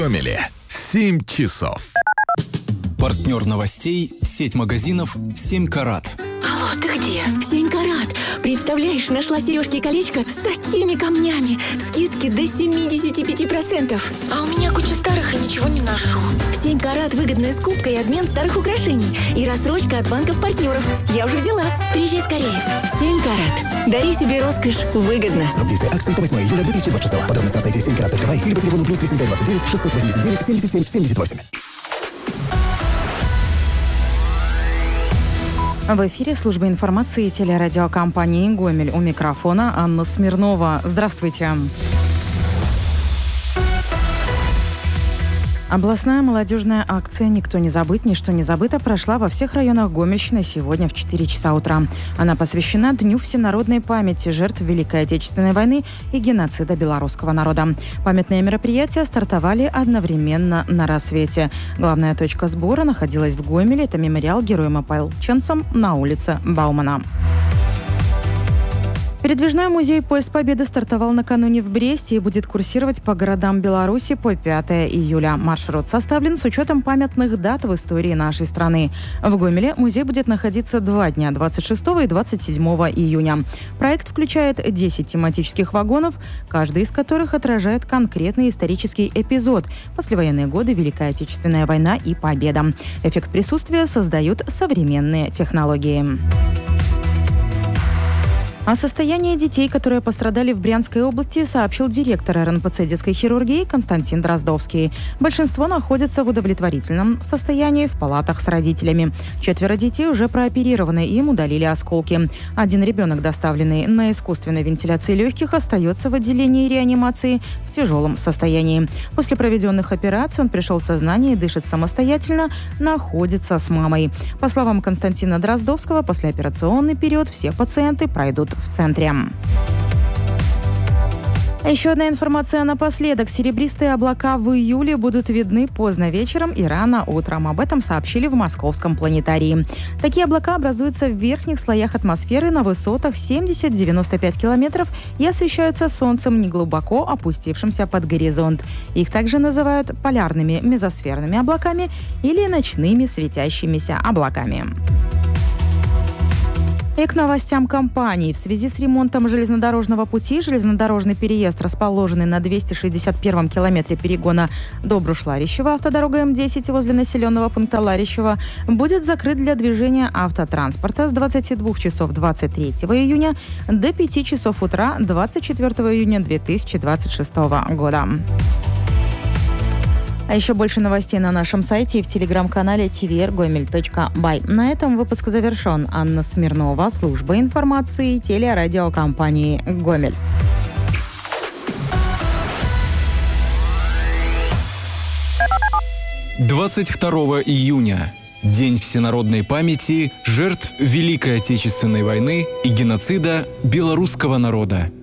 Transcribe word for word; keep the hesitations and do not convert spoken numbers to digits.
Гомеле семь часов. Партнер новостей – сеть магазинов «семь карат». Алло, ты где? В семь карат. Представляешь, нашла сережки и колечко с такими камнями. Скидки до семьдесят пять процентов. А у меня куча старых и ничего не ношу. В семь карат выгодная скупка и обмен старых украшений. И рассрочка от банков-партнеров. Я уже взяла. Приезжай скорее. семь карат. Дари себе роскошь. Выгодно. Срок действия акции по восьмое июля две тысячи двадцать шестого. Подробности на сайте семь карат точка бай или по телефону плюс восемь пять двадцать девять шестьсот восемьдесят девять семьдесят семь семьдесят восемь. В эфире служба информации телерадиокомпании «Гомель». У микрофона Анна Смирнова. Здравствуйте. Областная молодежная акция «Никто не забыт, ничто не забыто» прошла во всех районах Гомельщины сегодня в четыре часа утра. Она посвящена Дню всенародной памяти жертв Великой Отечественной войны и геноцида белорусского народа. Памятные мероприятия стартовали одновременно на рассвете. Главная точка сбора находилась в Гомеле. Это мемориал героям-ополченцам на улице Баумана. Передвижной музей «Поезд Победы» стартовал накануне в Бресте и будет курсировать по городам Беларуси по пятое июля. Маршрут составлен с учетом памятных дат в истории нашей страны. В Гомеле музей будет находиться два дня – двадцать шестого и двадцать седьмого июня. Проект включает десять тематических вагонов, каждый из которых отражает конкретный исторический эпизод – послевоенные годы, Великая Отечественная война и победа. Эффект присутствия создают современные технологии. О состоянии детей, которые пострадали в Брянской области, сообщил директор эр эн пэ цэ детской хирургии Константин Дроздовский. Большинство находятся в удовлетворительном состоянии в палатах с родителями. Четверо детей уже прооперированы, им удалили осколки. Один ребенок, доставленный на искусственной вентиляции легких, остается в отделении реанимации в тяжелом состоянии. После проведенных операций он пришел в сознание и дышит самостоятельно, находится с мамой. По словам Константина Дроздовского, послеоперационный период все пациенты пройдут в центре. Еще одна информация напоследок. Серебристые облака в июле будут видны поздно вечером и рано утром. Об этом сообщили в Московском планетарии. Такие облака образуются в верхних слоях атмосферы на высотах семьдесят-девяносто пять километров и освещаются солнцем, неглубоко опустившимся под горизонт. Их также называют полярными мезосферными облаками или ночными светящимися облаками. И к новостям компании. В связи с ремонтом железнодорожного пути железнодорожный переезд, расположенный на двести шестьдесят первом километре перегона Добруш-Ларищево, автодорога эм десять возле населенного пункта Ларищево, будет закрыт для движения автотранспорта с двадцати двух часов двадцать третьего июня до пяти часов утра двадцать четвёртого июня две тысячи двадцать шестого года. А еще больше новостей на нашем сайте и в телеграм-канале ти ви эр гомель точка бай. На этом выпуск завершен. Анна Смирнова, служба информации телерадиокомпании «Гомель». двадцать второго июня. День всенародной памяти жертв Великой Отечественной войны и геноцида белорусского народа.